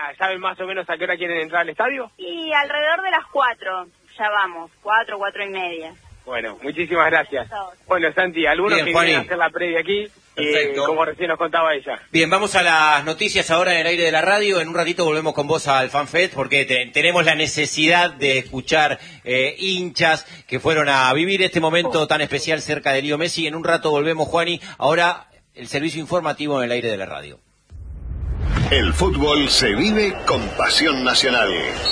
¿saben más o menos a qué hora quieren entrar al estadio? Y alrededor de las 4, ya vamos, 4:30. Bueno, muchísimas gracias. Bueno, Santi, algunos Bien, que Juani. vienen a hacer la previa aquí, Perfecto. como recién nos contaba ella. Bien, vamos a las noticias ahora en el aire de la radio. En un ratito volvemos con vos al FanFest porque tenemos la necesidad de escuchar hinchas que fueron a vivir este momento tan especial cerca de Leo Messi. En un rato volvemos, Juani. Ahora el servicio informativo en el aire de la radio. El fútbol se vive con pasión nacional.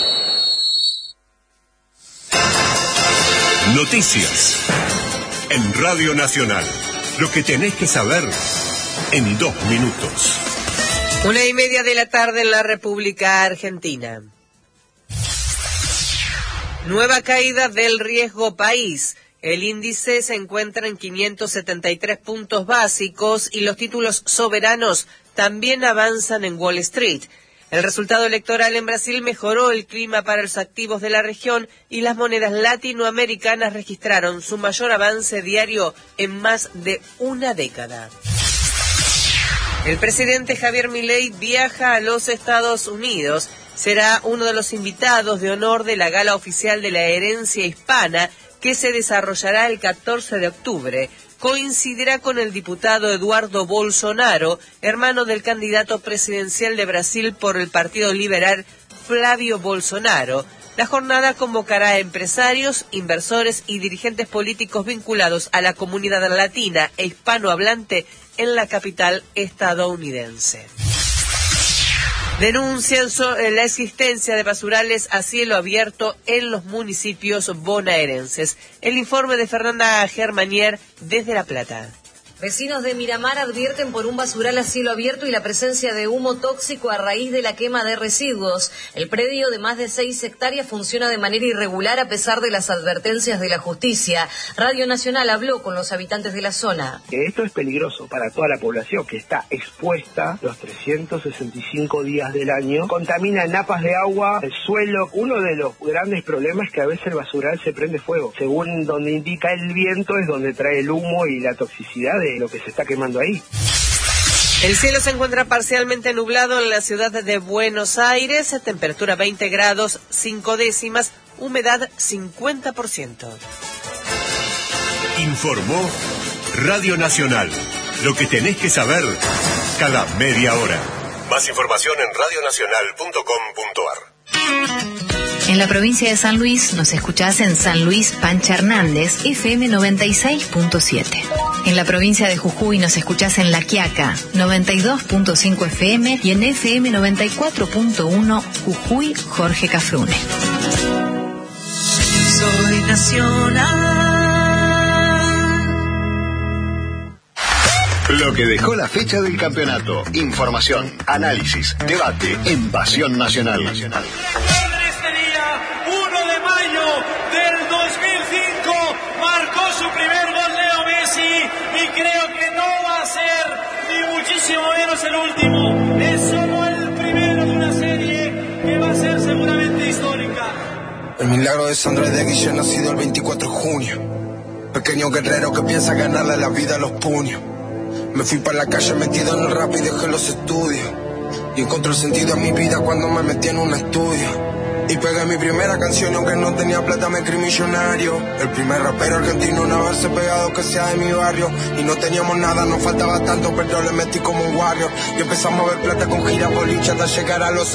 Noticias en Radio Nacional. Lo que tenés que saber en 2 minutos. 1:30 de la tarde en la República Argentina. Nueva caída del riesgo país. El índice se encuentra en 573 puntos básicos y los títulos soberanos también avanzan en Wall Street. El resultado electoral en Brasil mejoró el clima para los activos de la región y las monedas latinoamericanas registraron su mayor avance diario en más de una década. El presidente Javier Milei viaja a los Estados Unidos. Será uno de los invitados de honor de la gala oficial de la herencia hispana que se desarrollará el 14 de octubre. Coincidirá con el diputado Eduardo Bolsonaro, hermano del candidato presidencial de Brasil por el Partido Liberal, Flávio Bolsonaro. La jornada convocará a empresarios, inversores y dirigentes políticos vinculados a la comunidad latina e hispanohablante en la capital estadounidense. Denuncian la existencia de basurales a cielo abierto en los municipios bonaerenses. El informe de Fernanda Germanier desde La Plata. Vecinos de Miramar advierten por un basural a cielo abierto y la presencia de humo tóxico a raíz de la quema de residuos. El predio de más de 6 hectáreas funciona de manera irregular a pesar de las advertencias de la justicia. Radio Nacional habló con los habitantes de la zona. Esto es peligroso para toda la población que está expuesta los 365 días del año. Contamina napas de agua, el suelo. Uno de los grandes problemas es que a veces el basural se prende fuego. Según donde indica el viento es donde trae el humo y la toxicidad de lo que se está quemando ahí. El cielo se encuentra parcialmente nublado en la ciudad de Buenos Aires, temperatura 20 grados 5 décimas, humedad 50%. Informó Radio Nacional. Lo que tenés que saber cada media hora. Más información en radionacional.com.ar. En la provincia de San Luis nos escuchás en San Luis Pancha Hernández, FM 96.7. En la provincia de Jujuy nos escuchás en La Quiaca, 92.5 FM y en FM 94.1 Jujuy Jorge Cafrune. Soy nacional. Lo que dejó la fecha del campeonato. Información, análisis, debate en Pasión Nacional. Del 2005 marcó su primer gol Leo Messi y creo que no va a ser ni muchísimo menos el último, es solo el primero de una serie que va a ser seguramente histórica. El milagro de Sandra de Guille nacido el 24 de junio, pequeño guerrero que piensa ganarle la vida a los puños. Me fui para la calle metido en el rap y dejé los estudios y encontré el sentido a mi vida cuando me metí en un estudio. Y pegué mi primera canción, aunque no tenía plata me creí millonario. El primer rapero argentino en haberse pegado que sea de mi barrio. Y no teníamos nada, nos faltaba tanto, pero le metí como un warrior. Y empezamos a ver plata con gira boliche hasta llegar a los